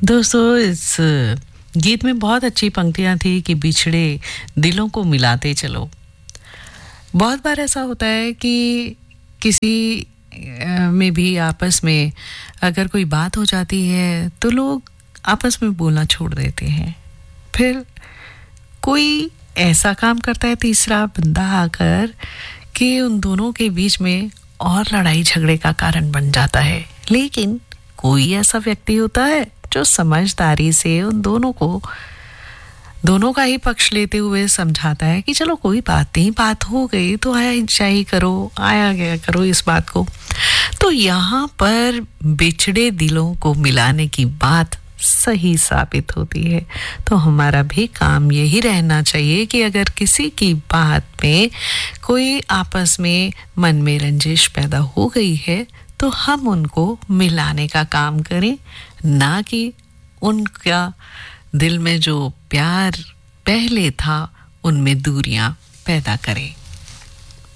दोस्तों, इस गीत में बहुत अच्छी पंक्तियां थी कि बिछड़े दिलों को मिलाते चलो। बहुत बार ऐसा होता है कि किसी में भी आपस में अगर कोई बात हो जाती है तो लोग आपस में बोलना छोड़ देते हैं। फिर कोई ऐसा काम करता है तीसरा बंदा आकर कि उन दोनों के बीच में और लड़ाई झगड़े का कारण बन जाता है। लेकिन कोई ऐसा व्यक्ति होता है जो समझदारी से उन दोनों का ही पक्ष लेते हुए समझाता है कि चलो कोई बात नहीं, बात हो गई तो आया गया करो इस बात को। तो यहाँ पर बिछड़े दिलों को मिलाने की बात सही साबित होती है। तो हमारा भी काम यही रहना चाहिए कि अगर किसी की बात में कोई आपस में मन में रंजिश पैदा हो गई है तो हम उनको मिलाने का काम करें, ना कि उनका दिल में जो प्यार पहले था उनमें दूरियां पैदा करें।